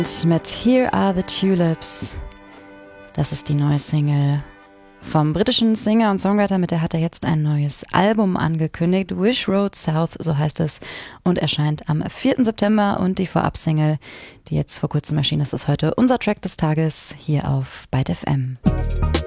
Mit Here Are the Tulips. Das ist die neue Single vom britischen Singer und Songwriter, mit der hat er jetzt ein neues Album angekündigt. Wish Road South, so heißt es, und erscheint am 4. September. Und die Vorab-Single, die jetzt vor kurzem erschienen ist, ist heute unser Track des Tages hier auf Byte FM.